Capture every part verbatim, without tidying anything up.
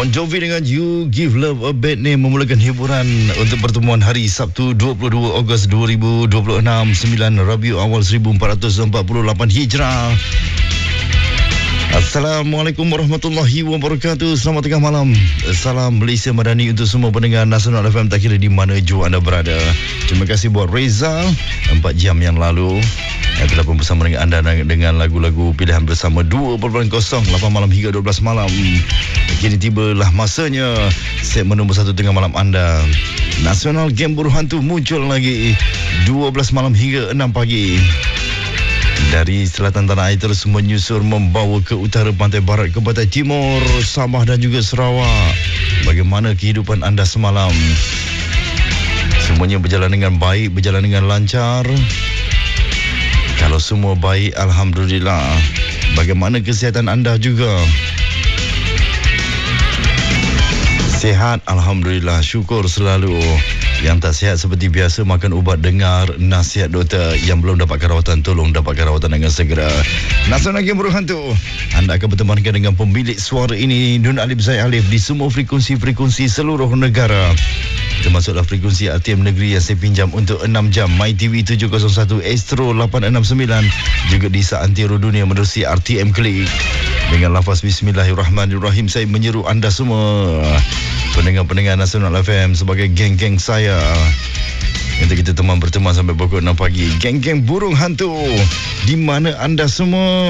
Bon Jovi dengan You Give Love a Bad Name memulakan hiburan untuk pertemuan hari Sabtu dua puluh dua Ogos dua ribu dua puluh enam, sembilan Rabiul Awal seribu empat ratus empat puluh lapan Hijrah. Assalamualaikum warahmatullahi wabarakatuh. Selamat tengah malam. Salam Malaysia Madani untuk semua pendengar Nasional F M tak kira di mana jua anda berada. Terima kasih buat Reza empat jam yang lalu yang telah pun bersama dengan anda dengan lagu-lagu pilihan bersama dua kosong kosong lapan malam hingga dua belas malam. Kini tibalah masanya segmen nombor satu tengah malam anda. Nasional Game Buruh Hantu muncul lagi dua belas malam hingga enam pagi. Dari selatan tanah air terus menyusur membawa ke utara, pantai barat ke pantai timur, Sabah dan juga Sarawak. Bagaimana kehidupan anda semalam? Semuanya berjalan dengan baik, berjalan dengan lancar? Kalau semua baik, Alhamdulillah. Bagaimana kesihatan anda juga? Sihat, Alhamdulillah. Syukur selalu. Yang tak sihat seperti biasa, makan ubat, dengar nasihat doktor. Yang belum dapatkan rawatan, tolong dapatkan rawatan dengan segera. Nasional Game Buruh Hantu, anda akan bertemankan dengan pemilik suara ini, Nun Alif Zaid Alif, di semua frekuensi-frekuensi seluruh negara, termasuklah frekuensi R T M Negeri yang saya pinjam untuk enam jam, My T V tujuh kosong satu, Astro lapan enam sembilan, juga di seantero dunia menerusi R T M Klik. Dengan lafaz Bismillahirrahmanirrahim, saya menyeru anda semua pendengar-pendengar Nasional F M sebagai geng-geng saya untuk kita teman berteman sampai pukul enam pagi. Geng-geng burung hantu, di mana anda semua?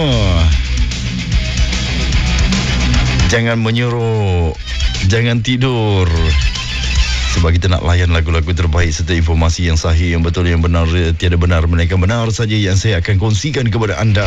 Jangan menyuruh, jangan tidur, sebab kita nak layan lagu-lagu terbaik serta informasi yang sahih, yang betul, yang benar, tiada benar melainkan benar saja yang saya akan kongsikan kepada anda.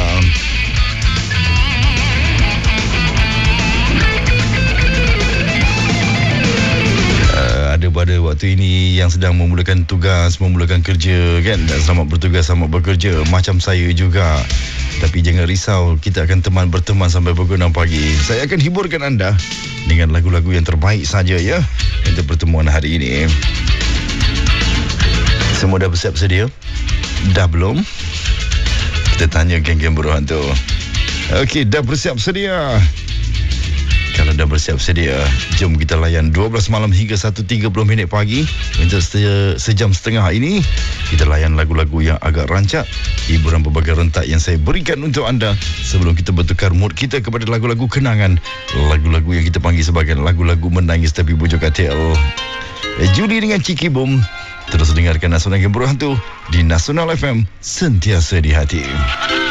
Ada pada waktu ini yang sedang memulakan tugas, memulakan kerja kan, dan selamat bertugas, selamat bekerja, macam saya juga. Tapi jangan risau, kita akan teman berteman sampai pukul enam pagi. Saya akan hiburkan anda dengan lagu-lagu yang terbaik saja ya untuk pertemuan hari ini. Semua dah bersiap sedia? Dah belum? Kita tanya geng-geng buruh hantu. Okey, dah bersiap sedia? Kalau dah bersiap sedia, jom kita layan dua belas malam hingga satu tiga puluh minit pagi. Untuk se- sejam setengah ini, kita layan lagu-lagu yang agak rancak, hiburan berbagai rentak yang saya berikan untuk anda sebelum kita bertukar mood kita kepada lagu-lagu kenangan, lagu-lagu yang kita panggil sebagai lagu-lagu menangis tapi bujuk K T L. Eh, Judi dengan Ciki Boom. Terus dengarkan Nasional Game Buruh Hantu di Nasional F M, sentiasa di hati.